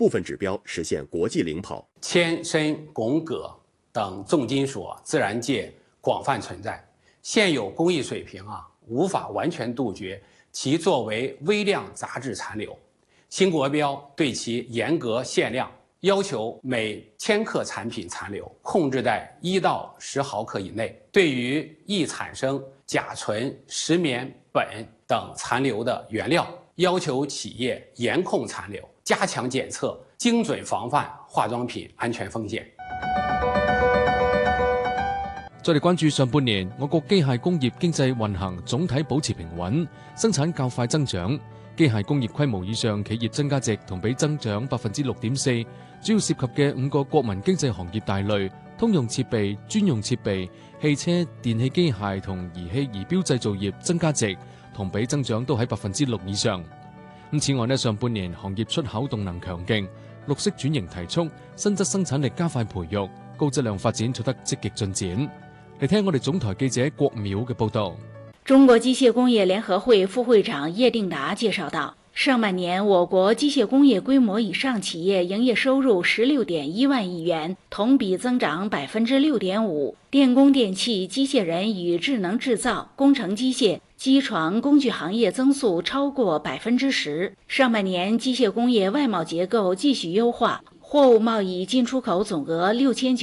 部分指标实现国际领跑。 铅、砷、汞、铬等重金属自然界广泛存在，现有工艺水平无法完全杜绝其作为微量杂质残留。新国标对其严格限量，要求每千克产品残留控制在1到10毫克以内。对于易产生甲醇、石棉、苯等残留的原料，要求企业严控残留，加强检测，精準防範化妝品安全風險。 再嚟關注上半年，我國機械工業經濟運行總體保持平穩，生產較快增長。機械工業規模以上企業增加值同比增長6.4%，主要涉及嘅5個國民經濟行業大類，通用設備、專用設備、汽車、電氣機械同儀器儀表製造業增加值同比增長都喺6%以上。此外上半年行業出口動能強勁，綠色轉型提速，新質生產力加快培育，高質量發展取得積極進展。嚟聽我哋總台記者郭淼嘅報道。 中國機械工業聯合會副會長葉定達介紹道，上半年我國機械工業規模以上企業營業收入16.1萬億元，同比增長6.5%。電工電氣、機械人與智能製造、工程機械、機床工具行業增速超過10%。上半年機械工業外貿結構繼續優化，貨物貿易進出口總額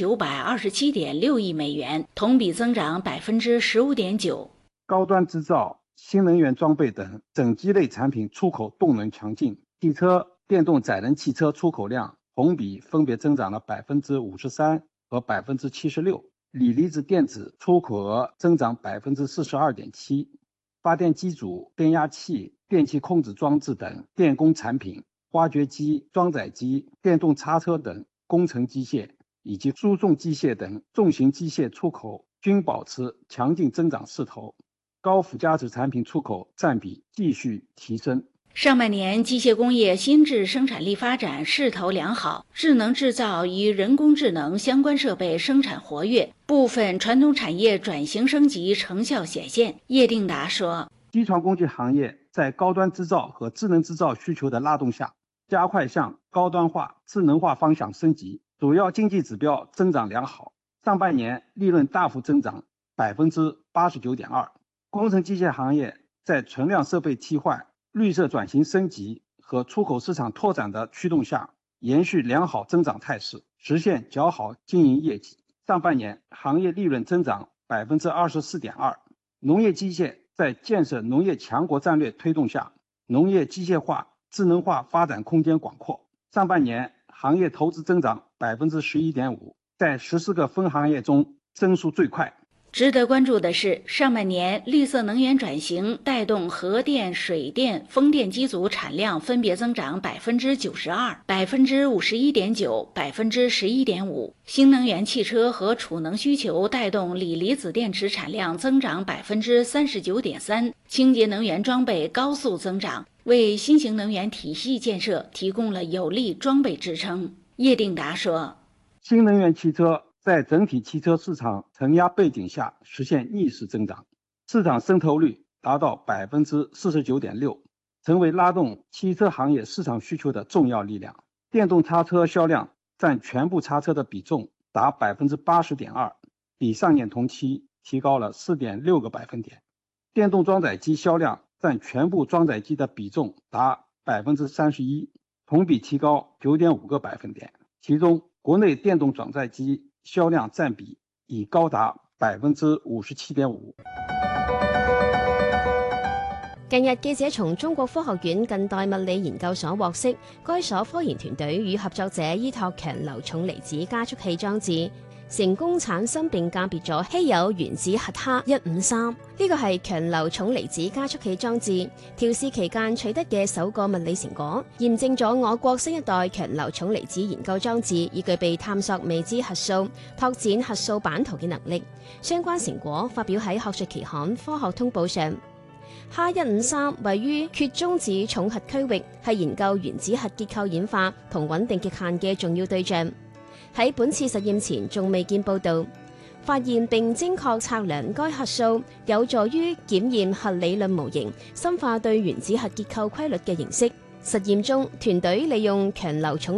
6927.6億美元，同比增長15.9%。 高端製造、新能源裝備等整機類產品出口動能強勁，汽車、電動載人汽車出口量同比分別增長了53%和76%，鋰離子電子出口額增長42.7%，發電機組、變壓器、電氣控制裝置等電工產品、挖掘機、裝載機、電動叉車等工程機械以及輸送機械等重型機械出口均保持強勁增長勢頭。高附加值產品出口佔比繼續提升。 上半年機械工業新質生產力發展勢頭良好，智能製造與人工智能相關設備生產活躍，部分傳統產業轉型升級成效顯現。葉定達說， 機床工具行業在高端製造和智能製造需求的拉動下，加快向高端化、智能化方向升級，主要經濟指標增長良好。上半年利潤大幅增長89.2%。工程機械行業在存量設備替換、綠色轉型升級和出口市場拓展的驅動下，延續良好增長態勢，實現較好經營業績。上半年行業利潤增長24.2%。農業機械在建設農業強國戰略推動下，農業機械化、智能化發展空間廣闊。上半年行業投資增長11.5%，在14個分行業中增速最快。 值得關注的是，上半年綠色能源轉型帶動核電、水電、風電機組產量分別增長92%、51.9%、11.5%。新能源汽車和儲能需求帶動鋰離子電池產量增長39.3%，清潔能源裝備高速增長，為新型能源體系建設提供了有力裝備支撐。葉定達說， 新能源汽車在整體汽車市場承壓背景下實現逆勢增長，市場滲透率達到49.6%，成為拉動汽車行業市場需求的重要力量。電動叉車銷量佔全部叉車的比重達80.2%，比上年同期提高了4.6個百分點。電動裝載機銷量佔全部裝載機的比重達31%，同比提高9.5個百分點。其中國內電動裝載機銷量佔比已高達57.5%。 近日，記者從中國科學院近代物理研究所獲悉，該所科研團隊與合作者依託強流重離子加速器裝置，成功產生並鑑別咗稀有原子核氦153。呢個係強流重離子加速器裝置調試期間取得嘅首個物理成果，驗證咗我國新一代強流重離子研究裝置已具備探索未知核素、拓展核素版圖嘅能力。相關成果發表喺學術期刊《科學通報》上。氦153位於缺中子重核區域，係研究原子核結構演化同穩定極限嘅重要對象。喺本次實驗前仲未見報導。發現並精確測量該核素，有助於檢驗核理論模型，深化對原子核結構規律嘅認識。實驗中，團隊利用強流重